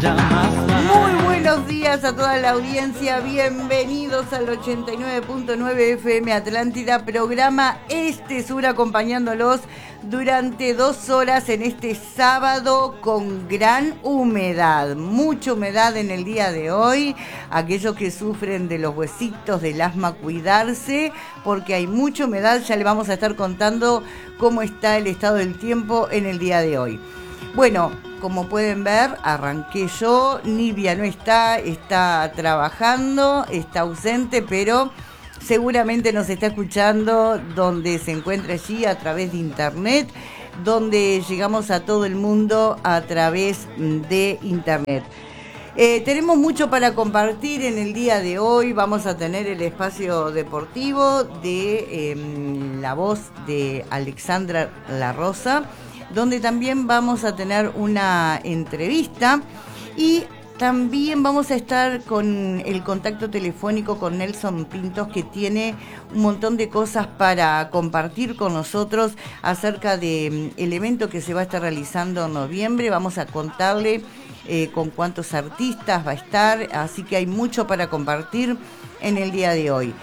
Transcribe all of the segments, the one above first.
Muy buenos días a toda la audiencia, bienvenidos al 89.9 FM Atlántida, programa Este Sur, acompañándolos durante 2 horas en este sábado con gran humedad, mucha humedad en el día de hoy. Aquellos que sufren de los huesitos, del asma, cuidarse porque hay mucha humedad. Ya le vamos a estar contando cómo está el estado del tiempo en el día de hoy. Bueno, como pueden ver, arranqué yo, Nivia no está trabajando, está ausente, pero seguramente nos está escuchando donde se encuentra allí a través de internet, donde llegamos a todo el mundo a través de internet. Tenemos mucho para compartir en el día de hoy. Vamos a tener el espacio deportivo de la voz de Alexandra La Rosa, donde también vamos a tener una entrevista y también vamos a estar con el contacto telefónico con Nelson Pintos, que tiene un montón de cosas para compartir con nosotros acerca del evento que se va a estar realizando en noviembre. Vamos a contarle con cuántos artistas va a estar, así que hay mucho para compartir en el día de hoy.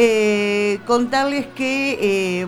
Contarles que,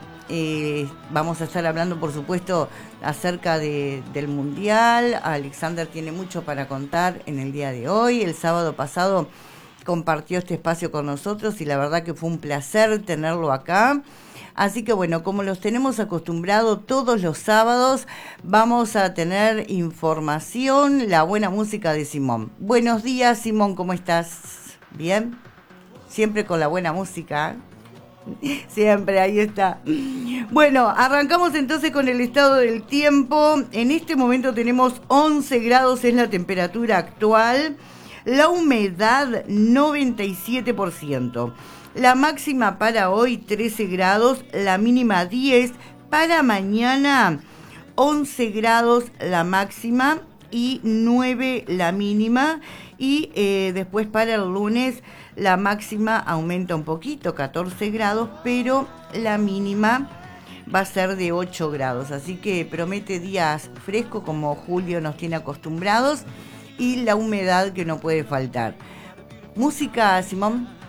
vamos a estar hablando, por supuesto, acerca del Mundial. Alexander tiene mucho para contar en el día de hoy. El sábado pasado compartió este espacio con nosotros y la verdad que fue un placer tenerlo acá. Así que bueno, como los tenemos acostumbrados todos los sábados, vamos a tener información, la buena música de Simón. Buenos días, Simón, ¿cómo estás? ¿Bien? Siempre con la buena música. Siempre, ahí está. Bueno, arrancamos entonces con el estado del tiempo. En este momento tenemos 11 grados, es la temperatura actual. La humedad 97%. La máxima para hoy 13 grados, la mínima 10. Para mañana 11 grados la máxima y 9 la mínima. Y después para el lunes la máxima aumenta un poquito, 14 grados, pero la mínima va a ser de 8 grados. Así que promete días frescos como julio nos tiene acostumbrados y la humedad que no puede faltar. Música, Simón.